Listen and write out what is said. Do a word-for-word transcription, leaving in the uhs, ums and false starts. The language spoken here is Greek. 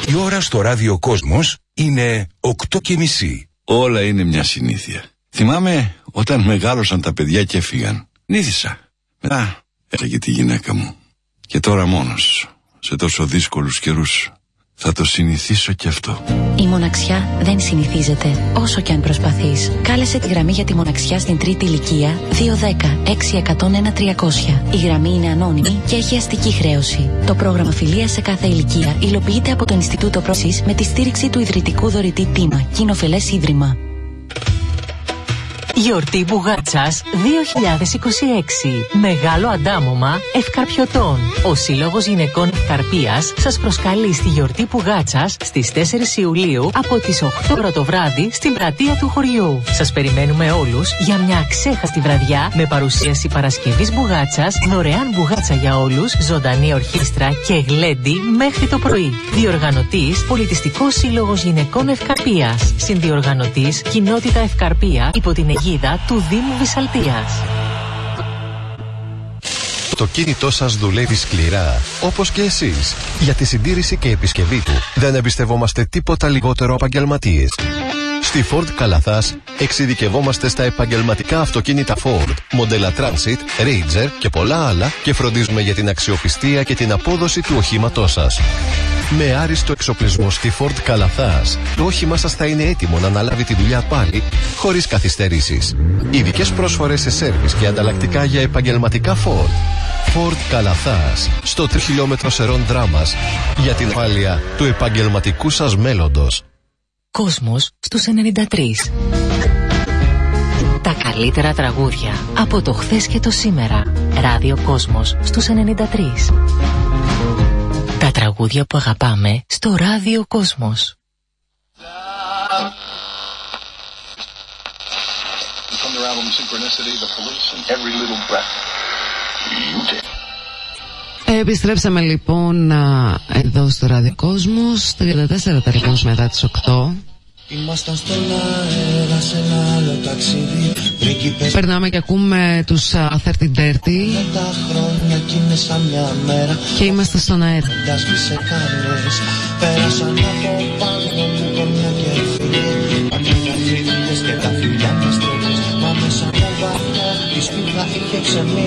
Η ώρα στο ράδιο Κόσμος είναι οκτώ και μισή. Όλα είναι μια συνήθεια. Θυμάμαι όταν μεγάλωσαν τα παιδιά και έφυγαν. Νήθησα. Μετά έφυγε τη γυναίκα μου. Και τώρα μόνος, σε τόσο δύσκολους καιρούς, θα το συνηθίσω κι αυτό. Η μοναξιά δεν συνηθίζεται, όσο κι αν προσπαθείς. Κάλεσε τη γραμμή για τη μοναξιά στην τρίτη ηλικία δύο δέκα έξι εκατόν ένα τριακόσια. Η γραμμή είναι ανώνυμη και έχει αστική χρέωση. Το πρόγραμμα φιλίας σε κάθε ηλικία υλοποιείται από το Ινστιτούτο Πρόσης με τη στήριξη του ιδρυτικού δωρητή Τίμα, κοινοφελές ίδρυμα. Γιορτή Μπουγάτσας δύο χιλιάδες είκοσι έξι. Μεγάλο αντάμωμα ευκαρπιωτών. Ο Σύλλογος Γυναικών Ευκαρπίας σας προσκαλεί στη γιορτή Μπουγάτσας στις τέσσερις Ιουλίου από τις οκτώ το βράδυ στην πλατεία του χωριού. Σας περιμένουμε όλους για μια αξέχαστη βραδιά με παρουσίαση Παρασκευής Μπουγάτσας, δωρεάν μπουγάτσα για όλους, ζωντανή ορχήστρα και γλέντι μέχρι το πρωί. Διοργανωτής Πολιτιστικός Σύλλογος Γυναικών Ευκαρπίας. Συνδιοργανωτής Κοινότητα Ευκαρπία υπό την αιγύδα του Δήμου Βυσσαλτίας. Το κινητό σας δουλεύει σκληρά, όπως και εσείς. Για τη συντήρηση και επισκευή του δεν εμπιστευόμαστε τίποτα λιγότερο επαγγελματίες. Στη Ford Καλαθάς εξειδικευόμαστε στα επαγγελματικά αυτοκίνητα Ford, μοντέλα Transit, Ranger και πολλά άλλα και φροντίζουμε για την αξιοπιστία και την απόδοση του οχήματός σας. Με άριστο εξοπλισμό στη Ford Καλαθάς, το όχημά σας θα είναι έτοιμο να αναλάβει τη δουλειά πάλι, χωρίς καθυστερήσεις. Ειδικές πρόσφορες σε σέρβις και ανταλλακτικά για επαγγελματικά Ford. Ford Καλαθάς, στο τρихιλιόμετρο Σερών Δράμας, για την ασφάλεια του επαγγελματικού σας μέλλοντος. Κόσμος στους ενενήντα τρία. Τα καλύτερα τραγούδια από το χθες και το σήμερα. Ράδιο Κόσμος στους ενενήντα τρία. Τα τραγούδια που αγαπάμε στο Ράδιο Κόσμος. Επιστρέψαμε λοιπόν εδώ στο Ράδιο Κόσμος, τριάντα τέσσερα τα λοιπόν μετά τις οκτώ. Ήμασταν στον αέρα σε ένα άλλο ταξίδι. Περνάμε και ακούμε τους uh, τριάντα Dirty. Τα χρόνια κι είναι σαν μια μέρα. Και είμαστε στον αέρα. Δάσπισε καρές. Πέρασαν από πάνω μου κορμιά και φίλοι. Πανίγα φρύδες και τα φιλιά μας τρέλες. Μα μέσα από βαθιά τη σπίθα είχε ξεμείνει.